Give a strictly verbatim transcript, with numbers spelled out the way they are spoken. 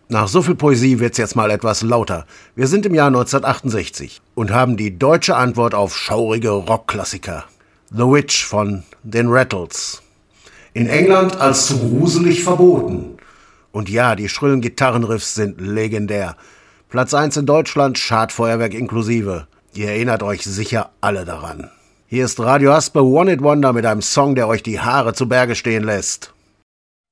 Nach so viel Poesie wird's jetzt mal etwas lauter. Wir sind im Jahr neunzehnhundertachtundsechzig und haben die deutsche Antwort auf schaurige Rockklassiker. The Witch von den Rattles. In England als zu gruselig verboten. Und ja, die schrillen Gitarrenriffs sind legendär. Platz eins in Deutschland, Schadfeuerwerk inklusive. Ihr erinnert euch sicher alle daran. Hier ist Radio Aspe One It Wonder mit einem Song, der euch die Haare zu Berge stehen lässt.